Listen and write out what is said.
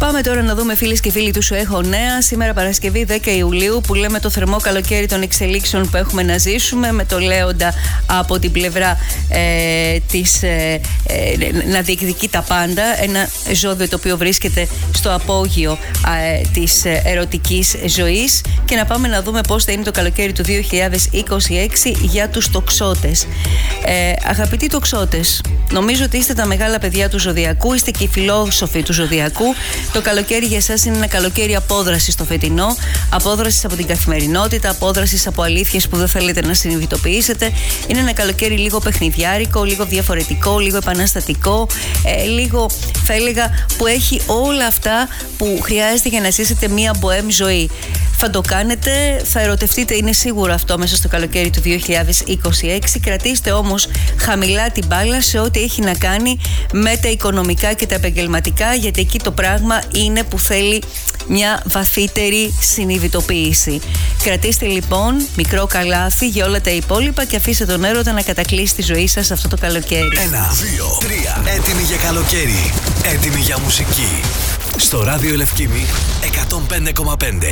Πάμε τώρα να δούμε, φίλες και φίλοι του Σου Έχω Νέα. Σήμερα Παρασκευή 10 Ιουλίου, που λέμε το θερμό καλοκαίρι των εξελίξεων που έχουμε να ζήσουμε, με το Λέοντα από την πλευρά να διεκδικεί τα πάντα. Ένα ζώδιο το οποίο βρίσκεται στο απόγειο της ερωτικής ζωής. Και να πάμε να δούμε πώς θα είναι το καλοκαίρι του 2026 για τους τοξότες. Αγαπητοί τοξότες, νομίζω ότι είστε τα μεγάλα παιδιά του ζωδιακού, είστε και οι φιλόσοφοι του ζωδιακού. Το καλοκαίρι για εσάς είναι ένα καλοκαίρι απόδρασης το φετινό, απόδρασης από την καθημερινότητα, απόδρασης από αλήθειες που δεν θέλετε να συνειδητοποιήσετε. Είναι ένα καλοκαίρι λίγο παιχνιδιάρικο, λίγο διαφορετικό, λίγο επαναστατικό, λίγο θα έλεγα που έχει όλα αυτά που χρειάζεται για να ζήσετε μια μποέμ ζωή. Θα το κάνετε, θα ερωτευτείτε, είναι σίγουρο αυτό, μέσα στο καλοκαίρι του 2026. Κρατήστε όμως χαμηλά την μπάλα σε ό,τι έχει να κάνει με τα οικονομικά και τα επαγγελματικά, γιατί εκεί το πράγμα είναι που θέλει μια βαθύτερη συνειδητοποίηση. Κρατήστε λοιπόν μικρό καλάθι για όλα τα υπόλοιπα και αφήστε τον έρωτα να κατακλείσει τη ζωή σας αυτό το καλοκαίρι. 1, 2, 3. Έτοιμοι για καλοκαίρι. Έτοιμοι για μουσική. Στο ράδιο Λευκήμη 105,5.